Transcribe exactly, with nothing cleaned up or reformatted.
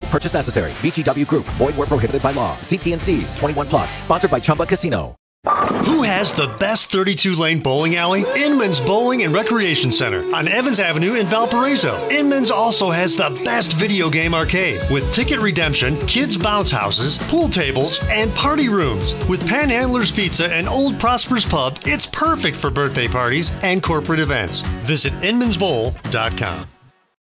purchase necessary. V G W Group. Void where prohibited by law. See T N Cs. twenty-one plus. Sponsored by Chumba Casino. Who has the best thirty-two lane bowling alley? Inman's Bowling and Recreation Center on Evans Avenue in Valparaiso. Inman's also has the best video game arcade with ticket redemption, kids bounce houses, pool tables, and party rooms. With Panhandler's Pizza and Old Prosper's Pub, it's perfect for birthday parties and corporate events. Visit inmans bowl dot com.